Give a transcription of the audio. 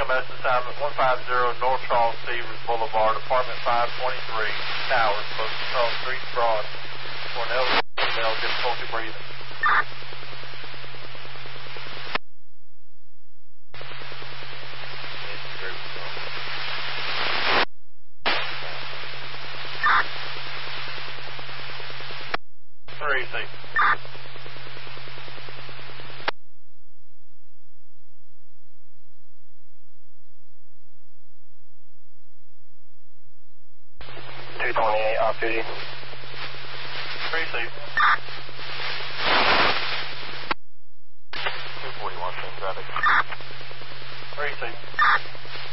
EMS assignment 150 North Charles Stevens Boulevard, apartment 523, Towers, close to Charles Street, Broad, for an elderly male difficulty breathing. Easy. Off duty. Easy. 241 traffic. Easy.